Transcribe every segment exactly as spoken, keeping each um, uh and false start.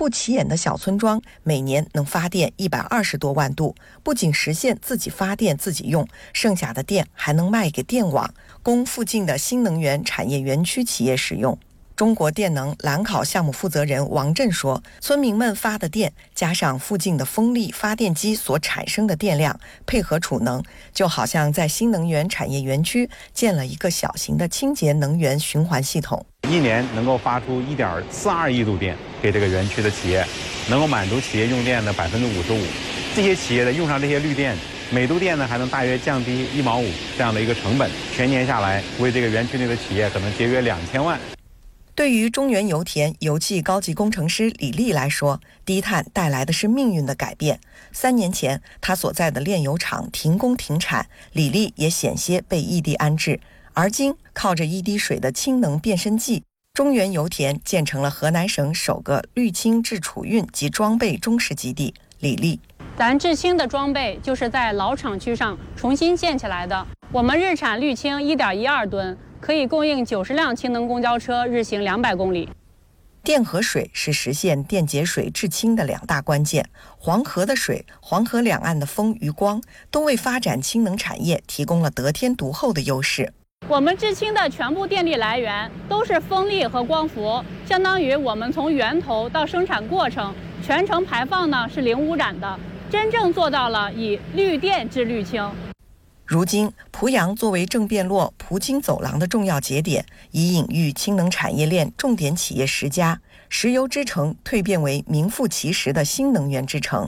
不起眼的小村庄，每年能发电一百二十多万度，不仅实现自己发电自己用，剩下的电还能卖给电网，供附近的新能源产业园区企业使用。中国电能兰考项目负责人王震说，村民们发的电加上附近的风力发电机所产生的电量，配合储能，就好像在新能源产业园区建了一个小型的清洁能源循环系统。 一年能够发出一点四二亿度电给这个园区的企业，能够满足企业用电的百分之五十五。这些企业的用上这些绿电，每度电呢还能大约降低一毛五这样的一个成本，全年下来为这个园区内的企业可能节约两千万。 对于中原油田油气高级工程师李丽来说，低碳带来的是命运的改变。三年前，他所在的炼油厂停工停产，李丽也险些被异地安置。而今，靠着一滴水的氢能变身剂，中原油田建成了河南省首个氯氢制储运及装备中式基地。李丽， 咱制氢的装备就是在老厂区上重新建起来的。我们日产氯氢 一点一二吨。可以供应九十辆氢能公交车日行两百公里。 电和水是实现电解水制氢的两大关键。黄河的水、黄河两岸的风与光，都为发展氢能产业提供了得天独厚的优势。 我们制氢的全部电力来源都是风力和光伏，相当于我们从源头到生产过程，全程排放呢是零污染的，真正做到了以绿电制氯氢。 如今，濮阳作为正汴洛濮京走廊的重要节点，已隐喻氢能产业链重点企业十家，石油之城蜕变为名副其实的新能源之城。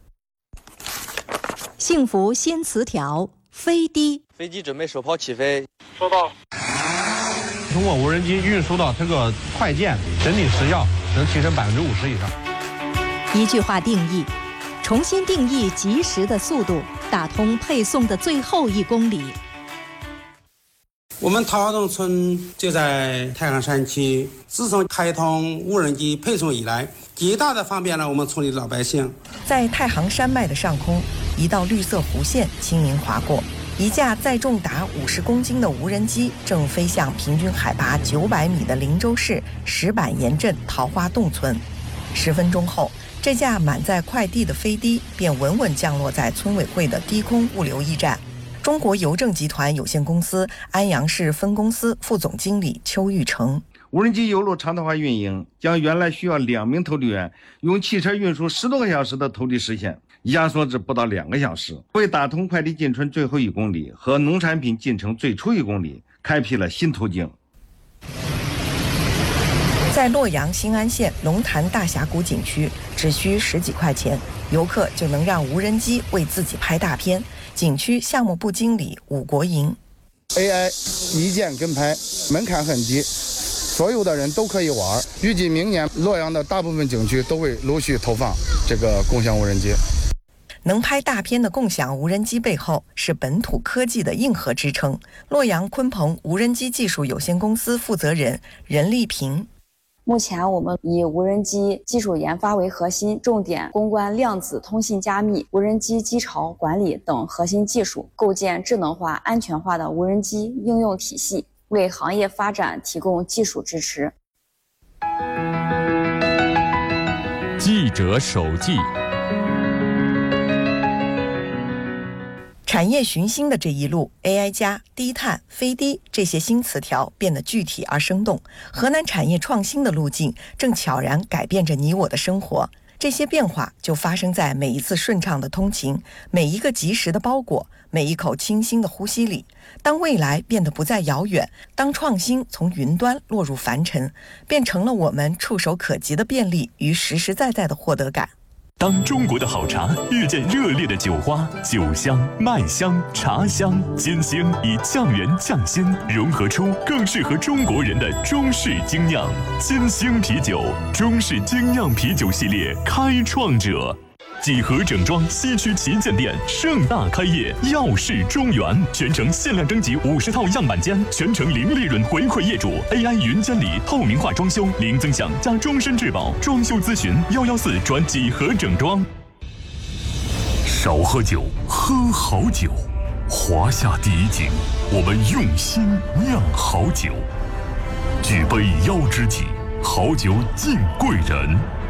幸福新词条，飞的。 飞机准备首抛起飞。 收到。通过无人机运输到这个快件，整体时效能提升百分之五十以上。 一句话定义。重新定义及时的速度，打通配送的最后一公里。 我们桃花洞村就在太行山区，自从开通无人机配送以来，极大的方便了我们村里的老百姓。 在太行山脉的上空，一道绿色弧线轻盈划过，一架载重达五十公斤的无人机正飞向平均海拔九百米的灵州市石板岩镇桃花洞村。十分钟后，这架满载快递的飞的便稳稳降落在村委会的低空物流驿站。中国邮政集团有限公司安阳市分公司副总经理邱玉成， 无人机邮路常态化运营，将原来需要两名投递员用汽车运输十多个小时的投递实现压缩至不到两个小时，为打通快递进村最后一公里和农产品进城最初一公里开辟了新途径。 在洛阳新安县龙潭大峡谷景区，只需十几块钱，游客就能让无人机为自己拍大片。景区项目部经理武国营 ，A I 一键跟拍，门槛很低，所有的人都可以玩。预计明年洛阳的大部分景区都会陆续投放这个共享无人机。 能拍大片的共享无人机背后是本土科技的硬核支撑。洛阳鲲鹏无人机技术有限公司负责人任丽萍。 目前我们以无人机技术研发为核心，重点攻关量子通信加密、无人机机巢管理等核心技术，构建智能化、安全化的无人机应用体系，为行业发展提供技术支持。 记者手记。 产业寻新的这一路 ，A I 加、低碳、飞的这些新词条变得具体而生动。河南产业创新的路径正悄然改变着你我的生活。这些变化就发生在每一次顺畅的通勤，每一个及时的包裹，每一口清新的呼吸里。当未来变得不再遥远，当创新从云端落入凡尘，变成了我们触手可及的便利与实实在在的获得感。 当中国的好茶遇见热烈的酒花，酒香、麦香、茶香、金星以酱园酱鲜融合出更适合中国人的中式精酿。金星啤酒，中式精酿啤酒系列开创者。几何整装西区旗舰店盛大开业，耀世中原，全程限量征集五十套样板间，全程零利润回馈业主 ，A I 云监理，透明化装修，零增享加终身质保，装修咨询幺幺四转几何整装。少喝酒，喝好酒。华夏第一景，我们用心酿好酒。举杯邀知己，好酒敬贵人。